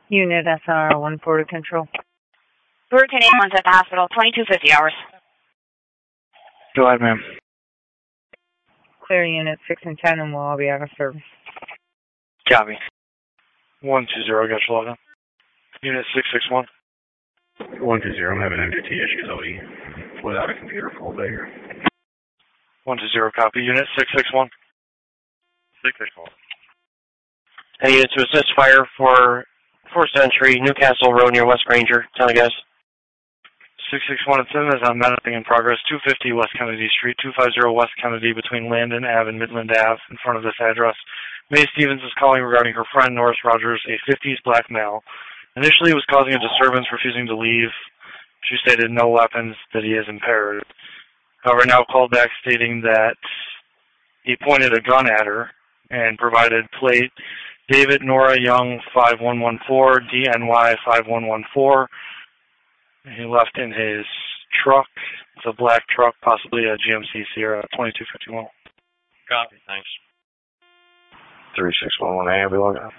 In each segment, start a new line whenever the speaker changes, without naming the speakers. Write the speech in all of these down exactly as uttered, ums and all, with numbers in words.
Unit S N R one forward control.
Hurricane ambulance at the hospital, twenty-two fifty hours.
Go ahead, ma'am.
Clear unit six and ten and we'll all be out of service.
Copy. one two zero, got you logged on. Unit six six one.
one two zero, I'm having M D T issues, O E. Without a computer full day here.
one two zero, copy. Unit six six one.
six six one.
Any unit to assist fire for fourth Century, Newcastle Road near West Granger. Tell me, guys.
six six one at seven is on menacing in progress. two fifty West Kennedy Street, two fifty West Kennedy between Landon Ave and Midland Ave in front of this address. Mae Stevens is calling regarding her friend Norris Rogers, a fifties black male. Initially, it was causing a disturbance, refusing to leave. She stated no weapons, that he is impaired. However, now called back stating that he pointed a gun at her and provided plate David Nora Young five one one four, D N Y five one one four. He left in his truck. It's a black truck, possibly a G M C Sierra twenty-two fifty-one.
Copy, thanks.
three six one one A, I'll be logged on.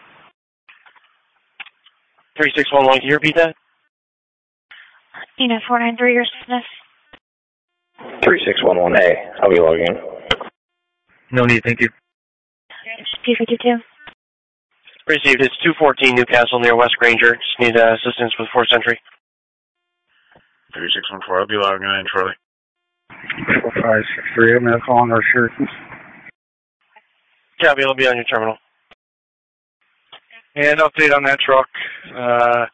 three six one one, can you repeat that?
Unit four nine three, your business.
three six one one A, I'll be logging in. No need, thank you.
P fifty-two.
Received, it's two fourteen Newcastle near West Granger. Just need uh, assistance with fourth Century.
three six one four, I'll be logging in shortly.
four five six three, I'm going to call on our shirt.
Copy, it'll be on your terminal.
And update on that truck. Uh,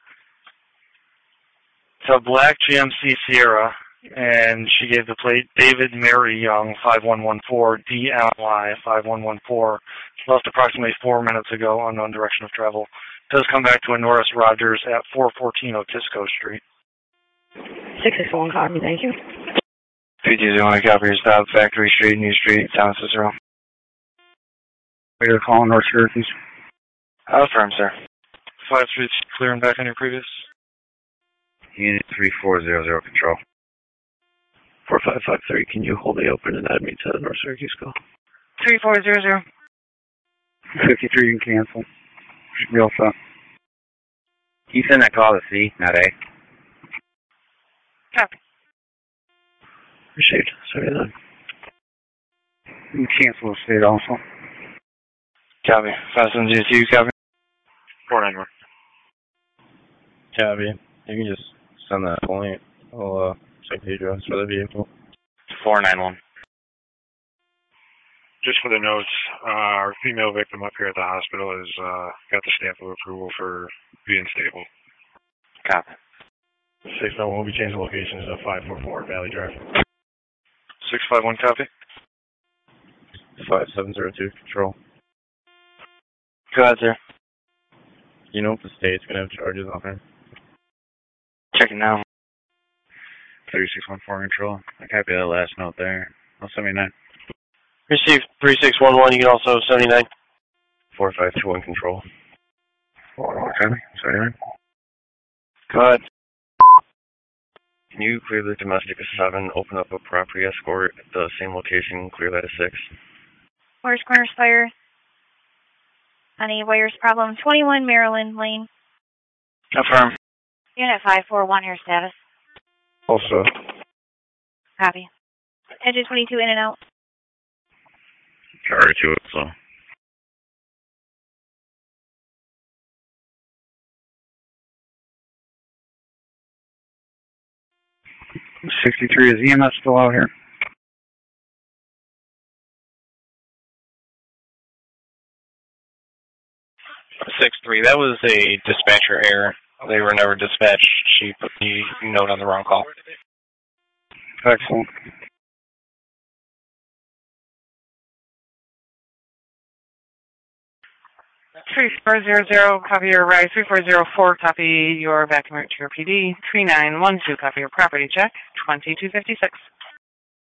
it's a black G M C Sierra, and she gave the plate David Mary Young five one one four, D L Y five one one four. Left approximately four minutes ago, unknown direction of travel. Does come back to a Norris Rogers at four fourteen Otisco Street.
six six one, copy, thank you.
three two zero, I copy your stop, Factory Street, New Street, Town Cicero.
We're going to call on our shirt.
I'll affirm, sir. five streets clear and back on your previous.
Unit three four zero zero, control.
four five five three, can you hold me open and add me to the North Syracuse call?
three four zero zero.
fifty-three, you can cancel. Should be all set.
Can you send that call to C, not A?
Copy.
Received, seventy-nine.
You can cancel the state also.
Copy. five seven zero two, copy.
four nine one.
Copy. You can just send that point. I'll uh, check the address for the vehicle.
four nine one.
Just for the notes, uh, our female victim up here at the hospital has uh, got the stamp of approval for being stable.
Copy.
six nine one will be changing locations to five four four Valley Drive.
six five one, copy.
five seven zero two, control.
Go ahead, sir.
You know if the state's going to have charges on her?
Checking now.
three six one four, control. I copy that last note there. Oh, seventy-nine.
Received, three six one one, you can also seventy-nine.
four five two one, control. four one one, copy. seventy-nine.
Go ahead.
Can you clear the domestic of seven, open up a property escort at the same location, clear that of six?
Where's Corners Fire? Honey, where's problem? twenty-one Maryland Lane.
Affirm.
Unit five four one, your status.
Also.
Copy. Engine twenty-two in and out.
Charge to it, so.
sixty-three, is E M S still out here?
six three, that was a dispatcher error. They were never dispatched. She put the note on the wrong call.
Excellent.
three four zero zero, copy your ride. three four zero four, copy your vacuum route to your P D. three nine one two, copy your property check. twenty-two fifty-six.